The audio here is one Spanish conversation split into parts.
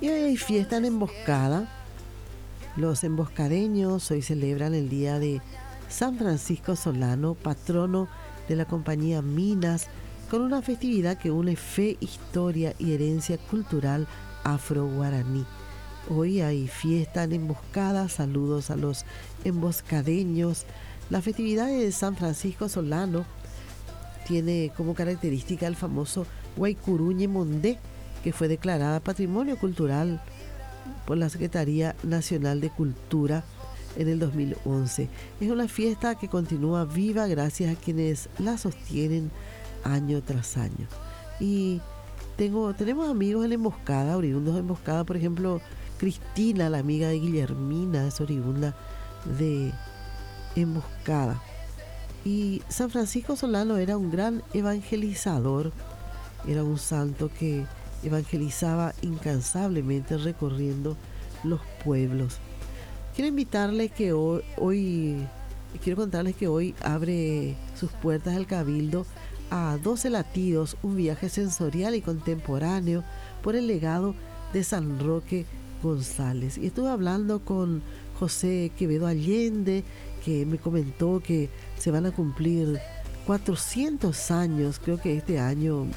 Y hoy hay fiesta en Emboscada. Los emboscadeños hoy celebran el día de San Francisco Solano, patrono de la compañía Minas, con una festividad que une fe, historia y herencia cultural afro-guaraní. Hoy hay fiesta en Emboscada, saludos a los emboscadeños. La festividad de San Francisco Solano tiene como característica el famoso Guaycuruñe Mondé, que fue declarada Patrimonio Cultural por la Secretaría Nacional de Cultura en el 2011. Es una fiesta que continúa viva gracias a quienes la sostienen año tras año. Y tenemos amigos en Emboscada, oriundos de Emboscada, por ejemplo, Cristina, la amiga de Guillermina, es oriunda de Emboscada. Y San Francisco Solano era un gran evangelizador, era un santo que evangelizaba incansablemente recorriendo los pueblos. Quiero invitarles que quiero contarles que hoy abre sus puertas el Cabildo a 12 latidos, un viaje sensorial y contemporáneo por el legado de San Roque González. Y estuve hablando con José Quevedo Allende, que me comentó que se van a cumplir 400 años, creo que este año,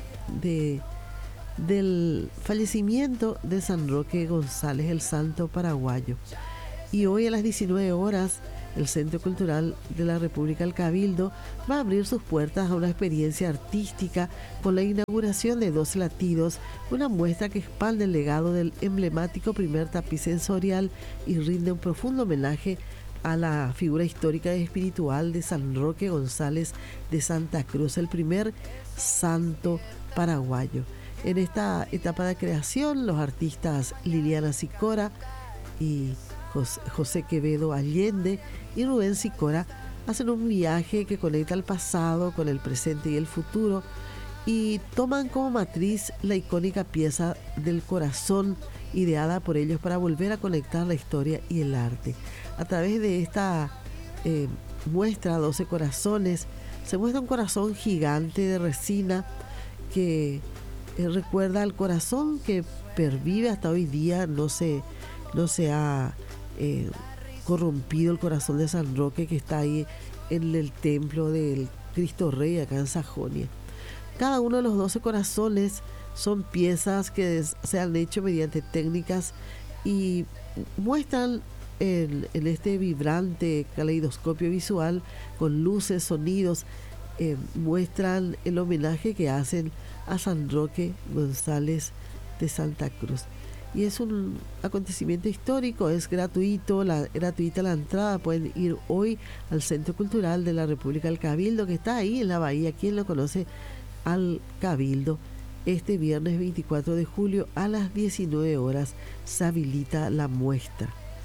del fallecimiento de San Roque González, el santo paraguayo. Y hoy a las 19 horas, el Centro Cultural de la República del Cabildo va a abrir sus puertas a una experiencia artística con la inauguración de 12 latidos, una muestra que expande el legado del emblemático primer tapiz sensorial y rinde un profundo homenaje a la figura histórica y espiritual de San Roque González de Santa Cruz, el primer santo paraguayo. En esta etapa de creación, los artistas Liliana Sicora y José Quevedo Allende y Rubén Sicora hacen un viaje que conecta el pasado con el presente y el futuro y toman como matriz la icónica pieza del corazón ideada por ellos para volver a conectar la historia y el arte. A través de esta muestra 12 corazones, se muestra un corazón gigante de resina que recuerda al corazón que pervive hasta hoy día. No se ha corrompido el corazón de San Roque, que está ahí en el templo del Cristo Rey acá en Sajonia. Cada uno de los 12 corazones son piezas que se han hecho mediante técnicas y muestran en este vibrante caleidoscopio visual con luces, sonidos, muestran el homenaje que hacen a San Roque González de Santa Cruz. Y es un acontecimiento histórico, es gratuita la entrada. Pueden ir hoy al Centro Cultural de la República del Cabildo, que está ahí en la bahía. ¿Quién lo conoce al Cabildo? Este viernes 24 de julio a las 19 horas se habilita la muestra.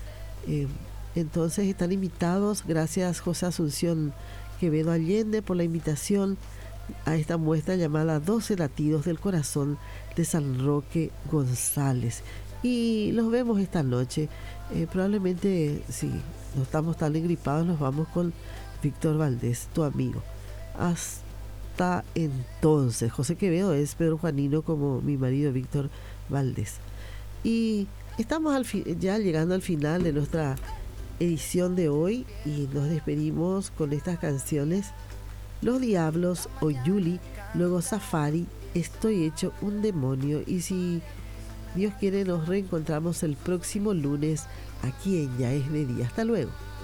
Entonces están invitados. Gracias José Asunción Quevedo Allende por la invitación a esta muestra llamada 12 latidos del corazón de San Roque González. Y los vemos esta noche. Probablemente, si no estamos tan engripados, nos vamos con Víctor Valdés, tu amigo. Hasta entonces. José Quevedo es Pedro Juanino, como mi marido Víctor Valdés. Y estamos ya llegando al final de nuestra edición de hoy y nos despedimos con estas canciones: Los Diablos, o Yuli, luego Safari, Estoy hecho un demonio. Y si Dios quiere, nos reencontramos el próximo lunes aquí en Ya es de Día. Hasta luego.